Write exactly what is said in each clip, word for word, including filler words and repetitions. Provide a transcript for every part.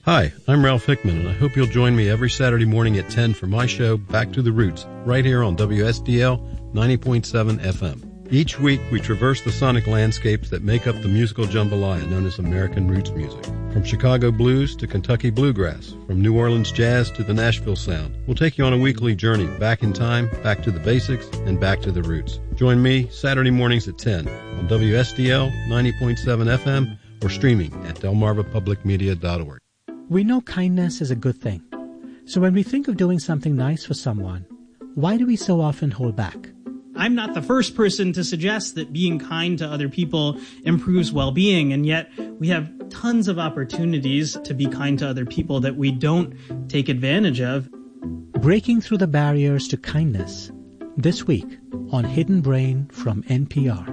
Hi, I'm Ralph Hickman, and I hope you'll join me every Saturday morning at ten for my show, Back to the Roots, right here on W S D L ninety point seven F M. Each week, we traverse the sonic landscapes that make up the musical jambalaya known as American roots music. From Chicago blues to Kentucky bluegrass, from New Orleans jazz to the Nashville sound, we'll take you on a weekly journey back in time, back to the basics, and back to the roots. Join me Saturday mornings at ten on W S D L ninety point seven F M or streaming at delmarva public media dot org. We know kindness is a good thing. So when we think of doing something nice for someone, why do we so often hold back? I'm not the first person to suggest that being kind to other people improves well-being, and yet we have tons of opportunities to be kind to other people that we don't take advantage of. Breaking through the barriers to kindness, this week on Hidden Brain from N P R.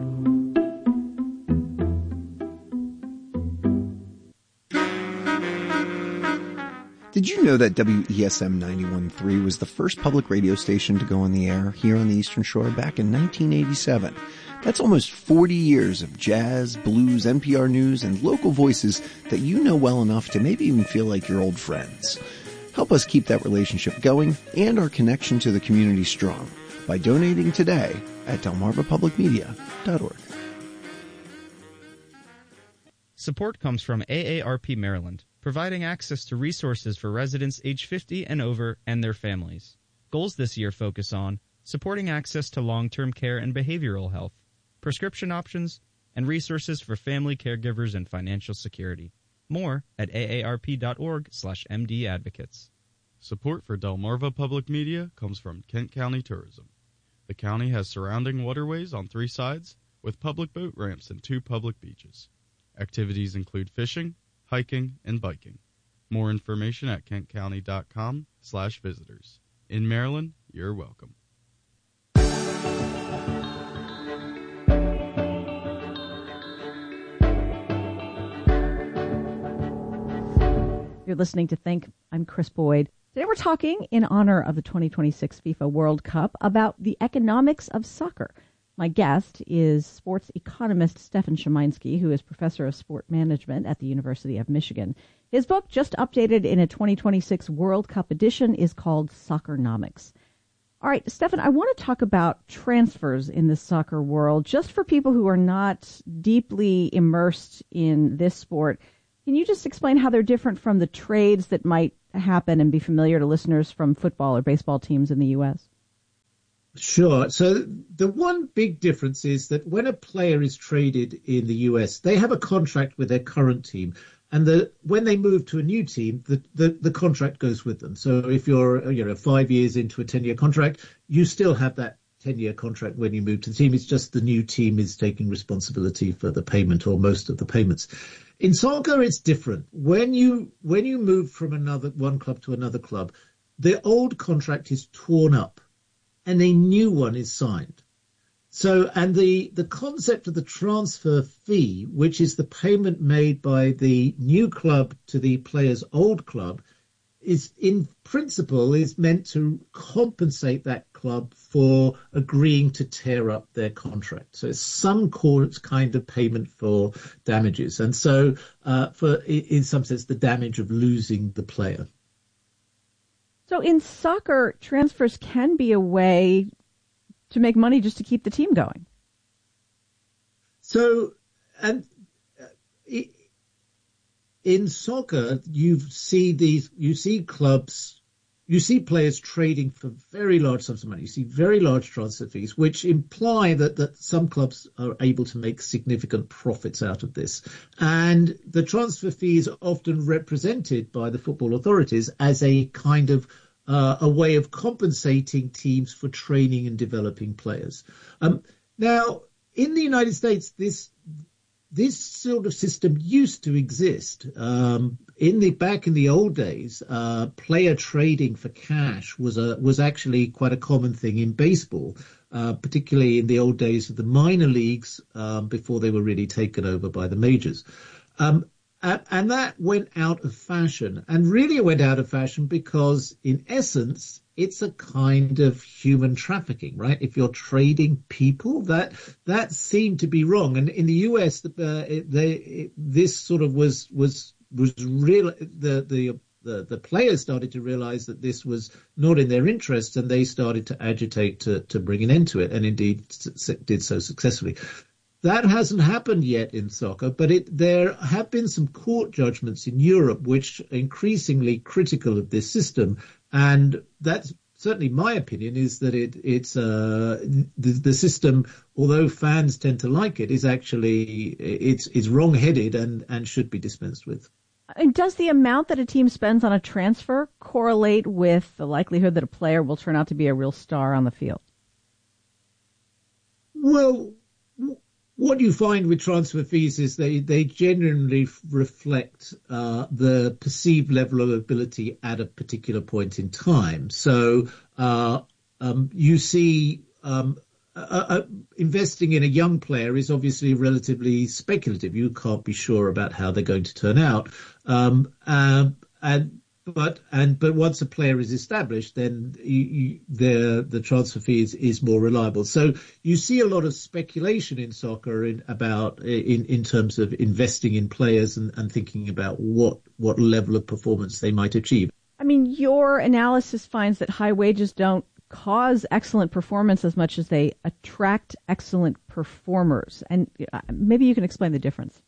Did you know that W E S M ninety-one point three was the first public radio station to go on the air here on the Eastern Shore back in nineteen eighty-seven? That's almost forty years of jazz, blues, N P R news, and local voices that you know well enough to maybe even feel like you're old friends. Help us keep that relationship going and our connection to the community strong by donating today at delmarva public media dot org. Support comes from A A R P Maryland, providing access to resources for residents age fifty and over and their families. Goals this year focus on supporting access to long-term care and behavioral health, prescription options, and resources for family caregivers and financial security. More at A A R P dot org slash M D advocates. Support for Delmarva Public Media comes from Kent County Tourism. The county has surrounding waterways on three sides with public boat ramps and two public beaches. Activities include fishing, hiking, and biking. More information at kentcounty.com slash visitors. In Maryland, you're welcome. You're listening to Think. I'm Chris Boyd. Today we're talking in honor of the twenty twenty-six FIFA World Cup about the economics of soccer. My guest is sports economist Stefan Szymański, who is professor of sport management at the University of Michigan. His book, just updated in a twenty twenty-six World Cup edition, is called Soccernomics. All right, Stefan, I want to talk about transfers in the soccer world, just for people who are not deeply immersed in this sport. Can you just explain how they're different from the trades that might happen and be familiar to listeners from football or baseball teams in the U S? Sure. So the one big difference is that when a player is traded in the U S, they have a contract with their current team. And the, when they move to a new team, the, the, the contract goes with them. So if you're, you know, five years into a ten-year contract, you still have that ten-year contract when you move to the team. It's just the new team is taking responsibility for the payment or most of the payments. In soccer, it's different. When you when you move from another one club to another club, the old contract is torn up and a new one is signed. So, and the, the concept of the transfer fee, which is the payment made by the new club to the player's old club, is in principle is meant to compensate that club for agreeing to tear up their contract. So it's some kind of payment for damages. And so uh, for in some sense, the damage of losing the player. So in soccer, transfers can be a way to make money just to keep the team going. So, and uh, it, in soccer, you see these, you see clubs, you see players trading for very large sums of money. You see very large transfer fees, which imply that, that some clubs are able to make significant profits out of this. And the transfer fees are often represented by the football authorities as a kind of uh, a way of compensating teams for training and developing players. Um, now, in the United States, this This sort of system used to exist. Um, in the back in the old days, uh, player trading for cash was a was actually quite a common thing in baseball, uh, particularly in the old days of the minor leagues um, before they were really taken over by the majors. Um, and, and that went out of fashion, and really it went out of fashion because, in essence, it's a kind of human trafficking, right? If you're trading people, that that seemed to be wrong. And in the U S, uh, it, they, it, this sort of was was was real. The the the the players started to realize that this was not in their interest, and they started to agitate to to bring an end to it, and indeed did so successfully. That hasn't happened yet in soccer, but it, there have been some court judgments in Europe which are increasingly critical of this system, and that's certainly my opinion is that it, it's uh, the, the system, although fans tend to like it, is actually it's it's wrong-headed and, and should be dispensed with. And does the amount that a team spends on a transfer correlate with the likelihood that a player will turn out to be a real star on the field? Well, what you find with transfer fees is they, they generally reflect uh, the perceived level of ability at a particular point in time. So uh, um, you see um, uh, uh, investing in a young player is obviously relatively speculative. You can't be sure about how they're going to turn out. Um, uh, and But and but once a player is established, then you, you, the the transfer fee is, is more reliable. So you see a lot of speculation in soccer in about in, in terms of investing in players and, and thinking about what what level of performance they might achieve. I mean, your analysis finds that high wages don't cause excellent performance as much as they attract excellent performers, and maybe you can explain the difference.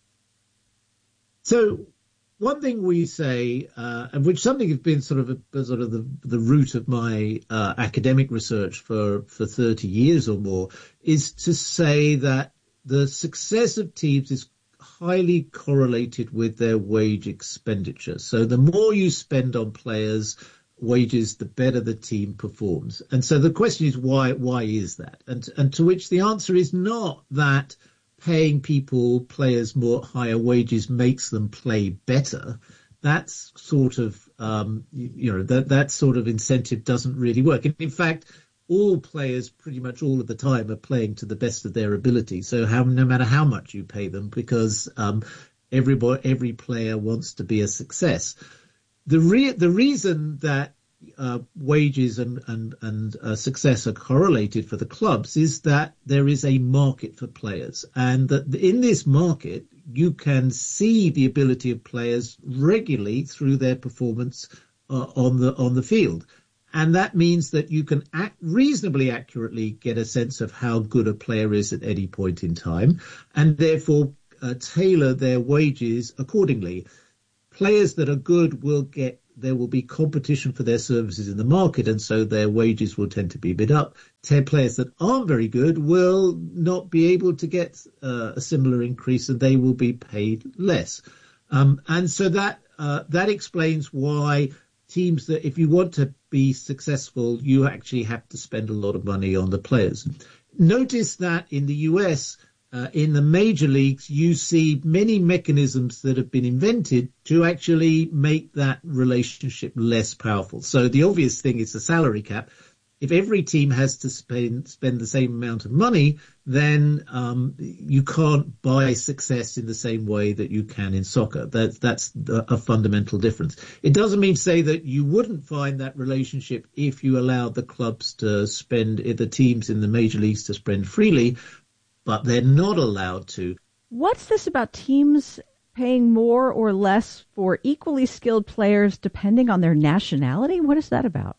So. One thing we say, uh, and which something has been sort of a, sort of the, the root of my uh, academic research for, for thirty years or more, is to say that the success of teams is highly correlated with their wage expenditure. So the more you spend on players' wages, the better the team performs. And so the question is, why? Why is that? And and to which the answer is not that paying people, players, more higher wages makes them play better. That's sort of, um, you, you know, that, that sort of incentive doesn't really work. And in fact, all players pretty much all of the time are playing to the best of their ability. So how, no matter how much you pay them, because um, everybody, every player wants to be a success. The re- the reason that Uh, wages and and and uh, success are correlated for the clubs is that there is a market for players, and that in this market you can see the ability of players regularly through their performance uh, on the on the field, and that means that you can act reasonably accurately get a sense of how good a player is at any point in time, and therefore uh, tailor their wages accordingly. Players that are good will get. There will be competition for their services in the market, and so their wages will tend to be bid up. Ten players that aren't very good will not be able to get uh, a similar increase, and they will be paid less. Um, and so that uh, that explains why teams that, if you want to be successful, you actually have to spend a lot of money on the players. Notice that in the U S, Uh, in the major leagues, you see many mechanisms that have been invented to actually make that relationship less powerful. So the obvious thing is the salary cap. If every team has to spend spend the same amount of money, then um, you can't buy success in the same way that you can in soccer. That, that's a fundamental difference. It doesn't mean to say that you wouldn't find that relationship if you allowed the clubs to spend, the teams in the major leagues to spend freely, but they're not allowed to. What's this about teams paying more or less for equally skilled players depending on their nationality? What is that about?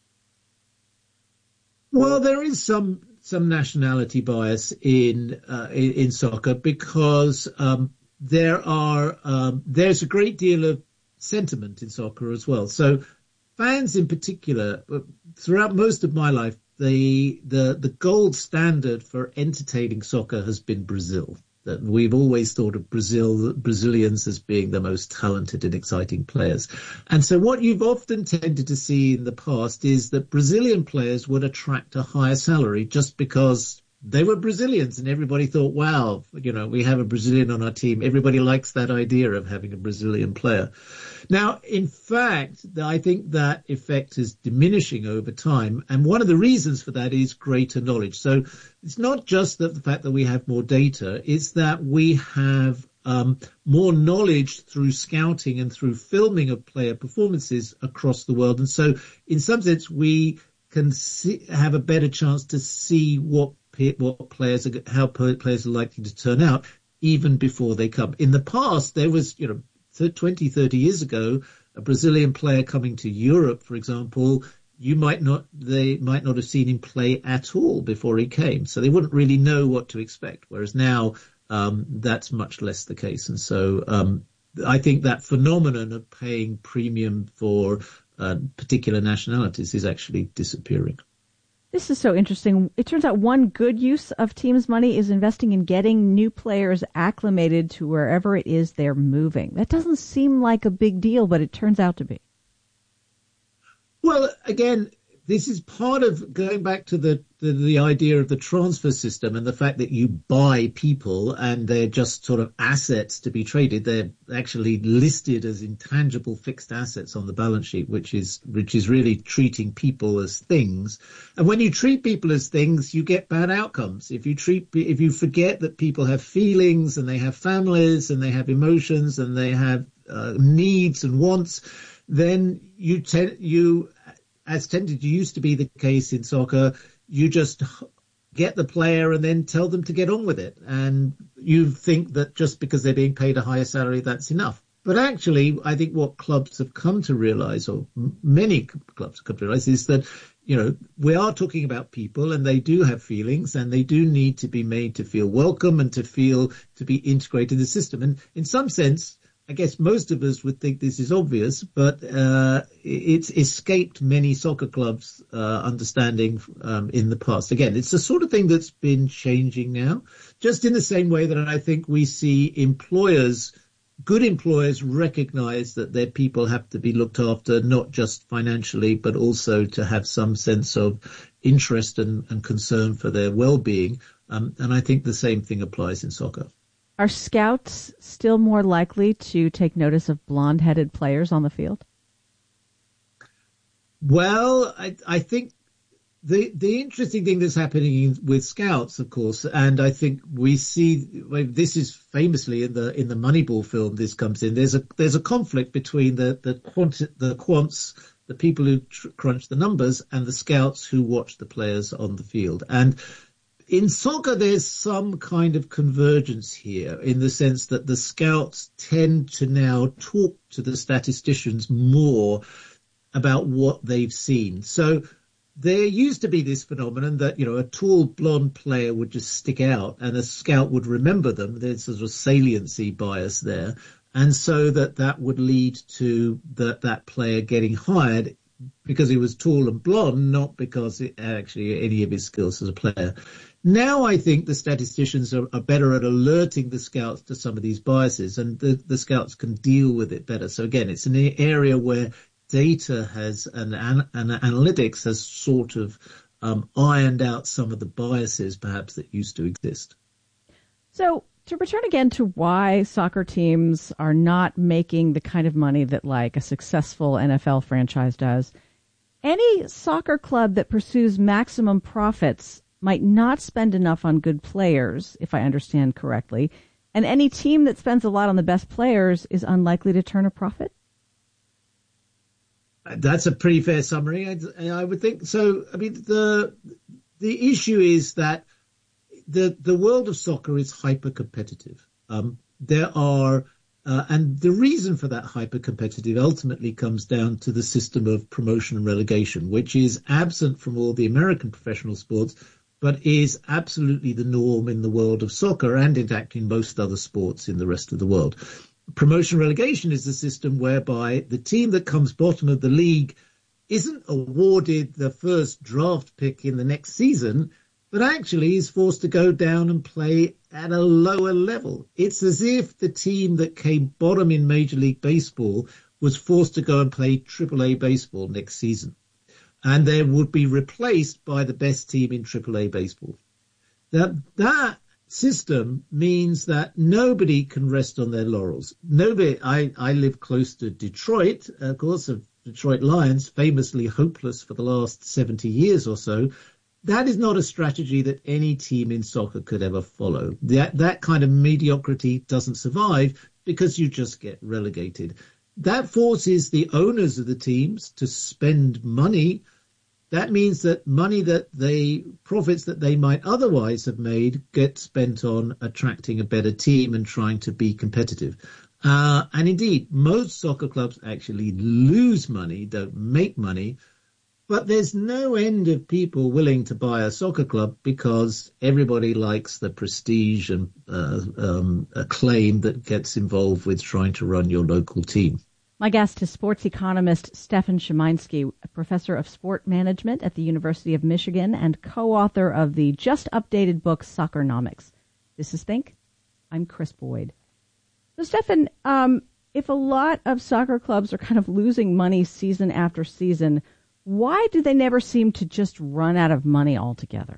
Well, there is some some nationality bias in uh, in, in soccer because um, there are um, there's a great deal of sentiment in soccer as well. So fans in particular, throughout most of my life, The, the the gold standard for entertaining soccer has been Brazil. That we've always thought of Brazil, Brazilians as being the most talented and exciting players. And so what you've often tended to see in the past is that Brazilian players would attract a higher salary just because they were Brazilians, and everybody thought, wow, you know, we have a Brazilian on our team. Everybody likes that idea of having a Brazilian player. Now, in fact, I think that effect is diminishing over time. And one of the reasons for that is greater knowledge. So it's not just that the fact that we have more data, it's that we have um, more knowledge through scouting and through filming of player performances across the world. And so in some sense, we can see, have a better chance to see what what players are, how players are likely to turn out even before they come. In the past, there was, you know, twenty, thirty years ago, a Brazilian player coming to Europe, for example, you might not, they might not have seen him play at all before he came. So they wouldn't really know what to expect. Whereas now, um, that's much less the case. And so, um, I think that phenomenon of paying premium for uh, particular nationalities is actually disappearing. This is so interesting. It turns out one good use of teams' money is investing in getting new players acclimated to wherever it is they're moving. That doesn't seem like a big deal, but it turns out to be. Well, again, this is part of going back to the, the, the idea of the transfer system and the fact that you buy people and they're just sort of assets to be traded. They're actually listed as intangible fixed assets on the balance sheet, which is which is really treating people as things. And when you treat people as things, you get bad outcomes. If you treat if you forget that people have feelings and they have families and they have emotions and they have uh, needs and wants, then you tend you. as tended to used to be the case in soccer, you just get the player and then tell them to get on with it. And you think that just because they're being paid a higher salary, that's enough. But actually, I think what clubs have come to realize, or many clubs have come to realize, is that, you know, we are talking about people and they do have feelings and they do need to be made to feel welcome and to feel to be integrated in the system. And in some sense, I guess most of us would think this is obvious, but uh, it's escaped many soccer clubs' uh, understanding um, in the past. Again, it's the sort of thing that's been changing now, just in the same way that I think we see employers, good employers, recognize that their people have to be looked after, not just financially, but also to have some sense of interest and, and concern for their well-being. Um, and I think the same thing applies in soccer. Are scouts still more likely to take notice of blonde-headed players on the field? Well, I, I think the the interesting thing that's happening with scouts, of course, and I think we see well, this is famously in the in the Moneyball film. This comes in. There's a there's a conflict between the the quant the quants, the people who tr- crunch the numbers, and the scouts who watch the players on the field. And in soccer, there's some kind of convergence here in the sense that the scouts tend to now talk to the statisticians more about what they've seen. So there used to be this phenomenon that, you know, a tall blonde player would just stick out and a scout would remember them. There's sort of saliency bias there. And so that that would lead to that, that player getting hired because he was tall and blonde, not because it actually any of his skills as a player. Now I think the statisticians are, are better at alerting the scouts to some of these biases, and the, the scouts can deal with it better. So again, it's an area where data has and, and, and analytics has sort of um, ironed out some of the biases perhaps that used to exist. So to return again to why soccer teams are not making the kind of money that like a successful N F L franchise does, any soccer club that pursues maximum profits might not spend enough on good players, if I understand correctly, and any team that spends a lot on the best players is unlikely to turn a profit? That's a pretty fair summary, I, I would think. So, I mean, the the issue is that the the world of soccer is hyper-competitive. Um, there are, uh, and the reason for that hyper-competitive ultimately comes down to the system of promotion and relegation, which is absent from all the American professional sports, but is absolutely the norm in the world of soccer and, in fact, in most other sports in the rest of the world. Promotion relegation is the system whereby the team that comes bottom of the league isn't awarded the first draft pick in the next season, but actually is forced to go down and play at a lower level. It's as if the team that came bottom in Major League Baseball was forced to go and play triple A baseball next season. And they would be replaced by the best team in triple A baseball. That, that system means that nobody can rest on their laurels. Nobody. I, I live close to Detroit, of course, of Detroit Lions, famously hopeless for the last seventy years or so. That is not a strategy that any team in soccer could ever follow. That, that kind of mediocrity doesn't survive because you just get relegated. That forces the owners of the teams to spend money. That means that money that they, profits that they might otherwise have made get spent on attracting a better team and trying to be competitive. Uh, and indeed, most soccer clubs actually lose money, don't make money, but there's no end of people willing to buy a soccer club because everybody likes the prestige and uh, um, acclaim that gets involved with trying to run your local team. My guest is sports economist Stefan Szymański, a professor of sport management at the University of Michigan and co-author of the just updated book Soccernomics. This is Think. I'm Chris Boyd. So, Stefan, um, if a lot of soccer clubs are kind of losing money season after season, why do they never seem to just run out of money altogether?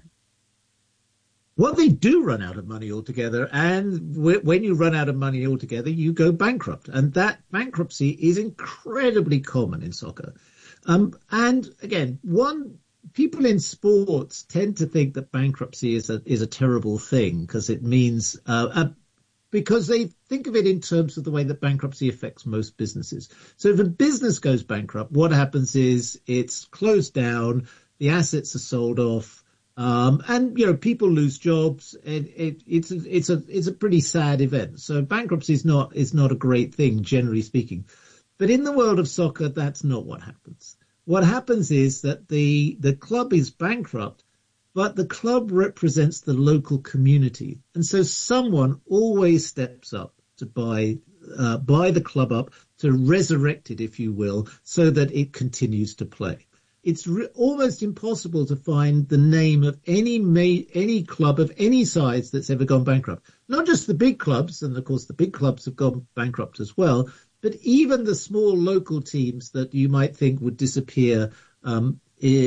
Well, they do run out of money altogether, and w- when you run out of money altogether, you go bankrupt, and that bankruptcy is incredibly common in soccer. Um, and again, one people in sports tend to think that bankruptcy is a is a terrible thing because it means uh, a, because they think of it in terms of the way that bankruptcy affects most businesses. So if a business goes bankrupt, what happens is it's closed down, the assets are sold off, um, and you know people lose jobs. And it, it's a, it's a it's a pretty sad event. So bankruptcy is not is not a great thing, generally speaking. But in the world of soccer, that's not what happens. What happens is that the the club is bankrupt, but the club represents the local community. And so someone always steps up to buy, uh, buy the club up, to resurrect it, if you will, so that it continues to play. It's re- almost impossible to find the name of any ma- any club of any size that's ever gone bankrupt. Not just the big clubs, and of course the big clubs have gone bankrupt as well, but even the small local teams that you might think would disappear, um,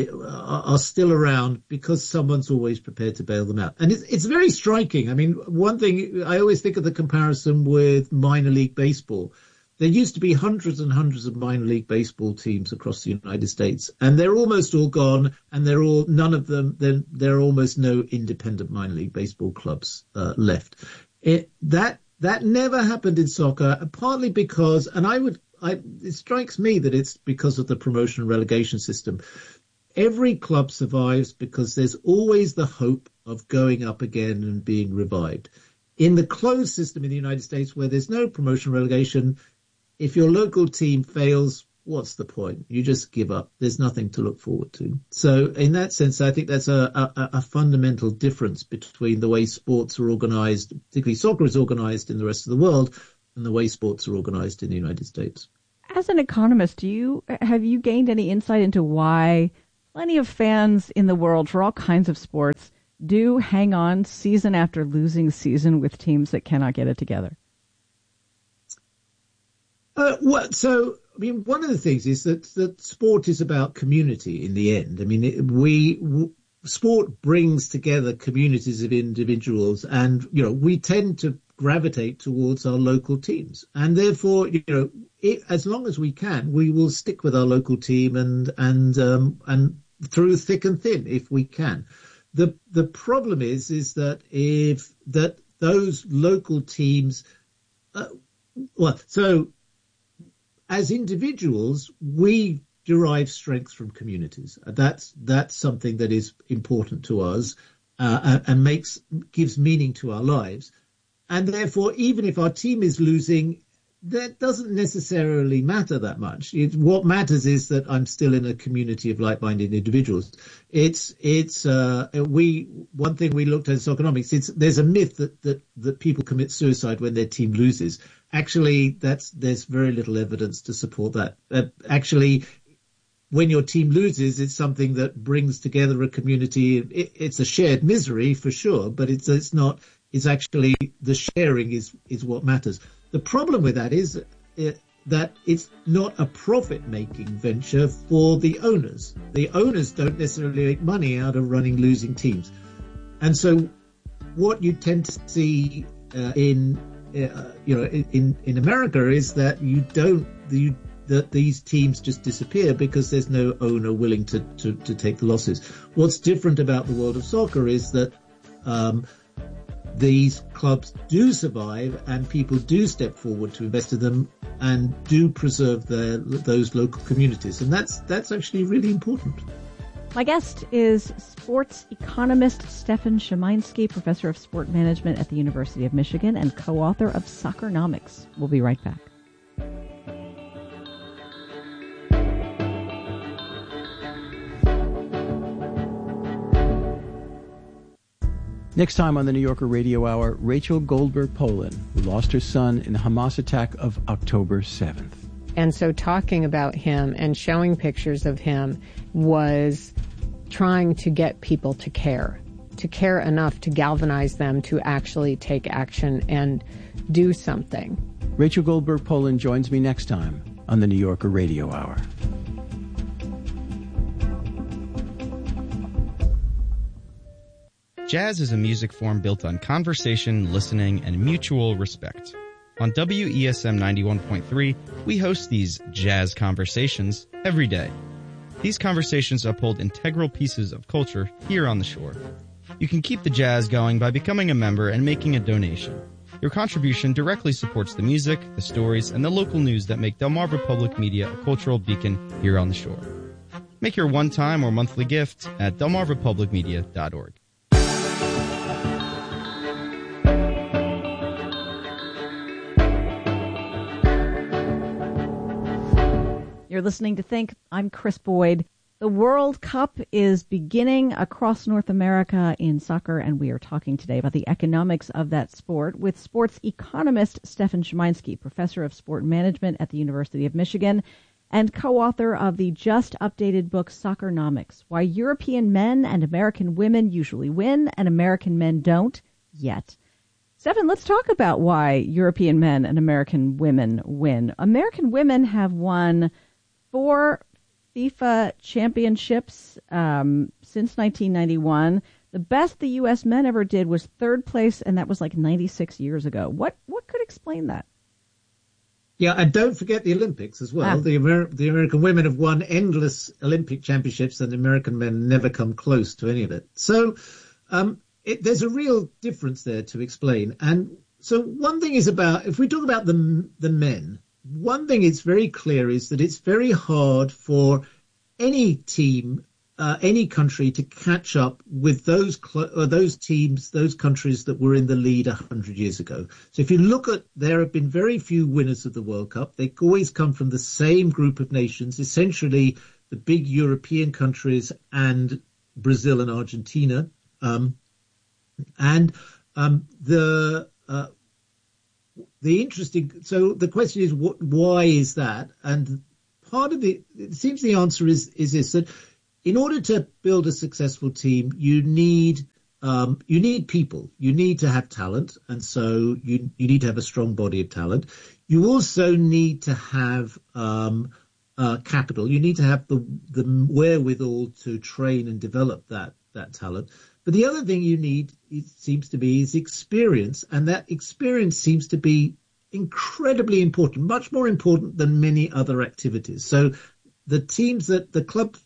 are still around because someone's always prepared to bail them out. And it's, it's very striking. I mean, one thing, I always think of the comparison with minor league baseball. There used to be hundreds and hundreds of minor league baseball teams across the United States, and they're almost all gone, and they're all, none of them, there, there are almost no independent minor league baseball clubs uh, left. It, that, that never happened in soccer, partly because, and I would, I, it strikes me that it's because of the promotion and relegation system. Every club survives because there's always the hope of going up again and being revived. In the closed system in the United States, where there's no promotion relegation, if your local team fails, what's the point? You just give up. There's nothing to look forward to. So in that sense, I think that's a, a, a fundamental difference between the way sports are organized, particularly soccer is organized in the rest of the world, and the way sports are organized in the United States. As an economist, do you have you gained any insight into why plenty of fans in the world for all kinds of sports do hang on season after losing season with teams that cannot get it together? Uh, well, so, I mean, one of the things is that, that sport is about community in the end. I mean, it, we, w- sport brings together communities of individuals, and, you know, we tend to gravitate towards our local teams. And therefore, you know, it, as long as we can, we will stick with our local team and, and, um, and through thick and thin if we can. The, the problem is, is that if, that those local teams, uh, well, so, as individuals, we derive strength from communities. That's that's something that is important to us uh, and makes gives meaning to our lives. And therefore, even if our team is losing, that doesn't necessarily matter that much. It, what matters is that I'm still in a community of like-minded individuals. It's it's uh, we one thing we looked at in Soccernomics. It's there's a myth that that that people commit suicide when their team loses. Actually, that's there's very little evidence to support that. Uh, actually, when your team loses, it's something that brings together a community. It, it's a shared misery for sure, but it's it's not. It's actually the sharing is is what matters. The problem with that is uh, that it's not a profit-making venture for the owners. The owners don't necessarily make money out of running losing teams, and so what you tend to see uh, in Uh, you know, in, in America is that you don't, you, that these teams just disappear because there's no owner willing to, to, to take the losses. What's different about the world of soccer is that um, these clubs do survive and people do step forward to invest in them and do preserve their, those local communities. And that's, that's actually really important. My guest is sports economist Stefan Szymański, professor of sport management at the University of Michigan and co-author of Soccernomics. We'll be right back. Next time on the New Yorker Radio Hour, Rachel Goldberg-Polin, who lost her son in the Hamas attack of October seventh. And so talking about him and showing pictures of him was trying to get people to care, to care enough to galvanize them to actually take action and do something. Rachel Goldberg-Polin joins me next time on the New Yorker Radio Hour. Jazz is a music form built on conversation, listening, and mutual respect. On W E S M ninety-one point three, we host these jazz conversations every day. These conversations uphold integral pieces of culture here on the shore. You can keep the jazz going by becoming a member and making a donation. Your contribution directly supports the music, the stories, and the local news that make Delmarva Public Media a cultural beacon here on the shore. Make your one-time or monthly gift at delmarva public media dot org. You're listening to Think. I'm Chris Boyd. The World Cup is beginning across North America in soccer, and we are talking today about the economics of that sport with sports economist Stefan Szymański, professor of sport management at the University of Michigan and co-author of the just-updated book Soccernomics, Why European Men and American Women Usually Win and American Men Don't Yet. Stefan, let's talk about why European men and American women win. American women have won four FIFA championships um, since nineteen ninety-one. The best the U S men ever did was third place, and that was like ninety-six years ago. What what could explain that? Yeah, and don't forget the Olympics as well. Ah. The, Amer- the American women have won endless Olympic championships, and the American men never come close to any of it. So um, it, there's a real difference there to explain. And so one thing is about, if we talk about the the men, one thing it's very clear is that it's very hard for any team, uh, any country to catch up with those cl- uh, those teams, those countries that were in the lead one hundred years ago. So if you look at, there have been very few winners of the World Cup. They always come from the same group of nations, essentially the big European countries and Brazil and Argentina. Um, and um, the... Uh, The interesting, so the question is, what, why is that? And part of the, it seems the answer is, is this, that in order to build a successful team, you need, um, you need people, you need to have talent. And so you, you need to have a strong body of talent. You also need to have, um, uh, capital. You need to have the, the wherewithal to train and develop that, that talent. But the other thing you need, it seems to be, is experience. And that experience seems to be incredibly important, much more important than many other activities. So the teams that the clubs